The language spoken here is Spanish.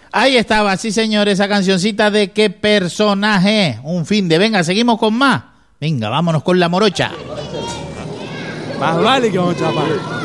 Ahí estaba, sí señor, esa cancioncita de qué personaje. Un fin de, venga, seguimos con más. Venga, vámonos con la morocha. Más vale que vamos a chapar.